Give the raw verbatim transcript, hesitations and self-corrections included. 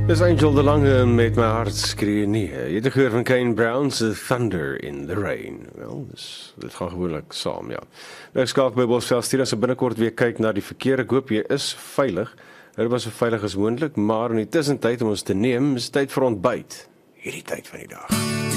Dis Angel de Lange met my hart skree nie. Jy het gehoor van Kane Brown's Thunder in the Rain. Wel, dis, dit gaan gewoonlik saam, ja. Nou ek skakel by Bosveld stuur as ek binnekort weer kyk na die verkeer. Ek hoop jy is veilig. Dit was so veilig as moontlik, maar in die tussentyd om ons te neem, is tyd vir ontbyt. Hierdie tyd van die dag.